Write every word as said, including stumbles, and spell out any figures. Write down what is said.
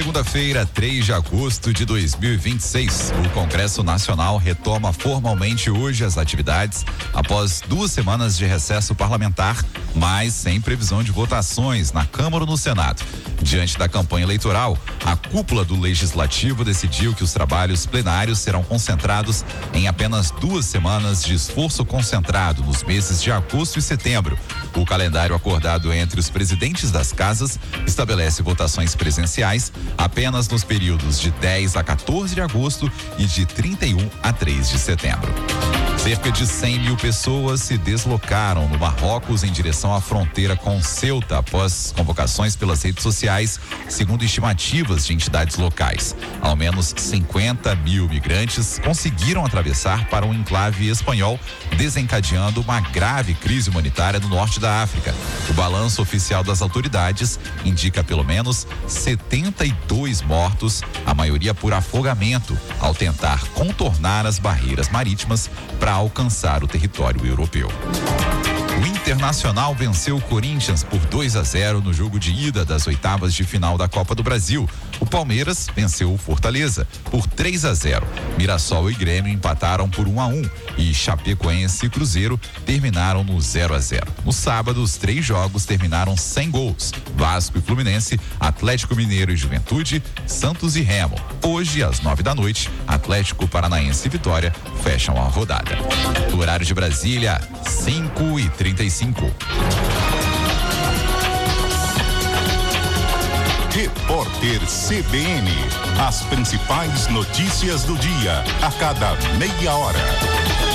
segunda-feira, três de agosto de dois mil e vinte e seis, o Congresso Nacional retoma formalmente hoje as atividades após duas semanas de recesso parlamentar, mas sem previsão de votações na Câmara ou no Senado. Diante da campanha eleitoral, a cúpula do Legislativo decidiu que os trabalhos plenários serão concentrados em apenas duas semanas de esforço concentrado nos meses de agosto e setembro. O calendário acordado entre os presidentes das casas estabelece votações presenciais apenas nos períodos de dez a quatorze de agosto e de trinta e um a três de setembro. Cerca de cem mil pessoas se deslocaram no Marrocos em direção à fronteira com Ceuta após convocações pelas redes sociais, segundo estimativas de entidades locais. Ao menos cinquenta mil migrantes conseguiram atravessar para um enclave espanhol, desencadeando uma grave crise humanitária no norte da África. O balanço oficial das autoridades indica pelo menos setenta e dois mortos, a maioria por afogamento, ao tentar contornar as barreiras marítimas para alcançar o território europeu. O Internacional venceu o Corinthians por dois a zero no jogo de ida das oitavas de final da Copa do Brasil. O Palmeiras venceu o Fortaleza por três a zero. Mirassol e Grêmio empataram por um a um e Chapecoense e Cruzeiro terminaram no zero a zero. No sábado, os três jogos terminaram sem gols. Vasco e Fluminense, Atlético Mineiro e Juventude, Santos e Remo. Hoje, às nove da noite, Atlético Paranaense e Vitória fecham a rodada. No horário de Brasília, cinco e trinta e cinco. Repórter C B N. As principais notícias do dia, a cada meia hora.